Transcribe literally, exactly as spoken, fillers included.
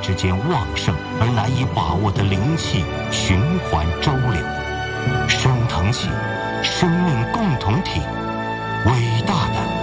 之间旺盛而难以把握的灵气循环周流，升腾起生命共同体，伟大的